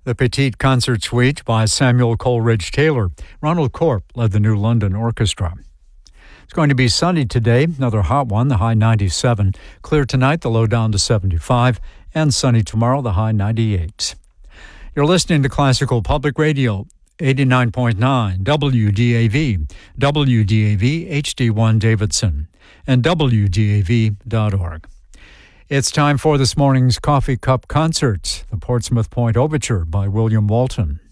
The Petite Concert Suite by Samuel Coleridge Taylor. Ronald Corp led the New London Orchestra. It's going to be sunny today, another hot one, the high 97. Clear tonight, the low down to 75. And sunny tomorrow, the high 98. You're listening to Classical Public Radio, 89.9 WDAV, WDAV HD1 Davidson, and WDAV.org. It's time for this morning's Coffee Cup Concert, the Portsmouth Point Overture by William Walton.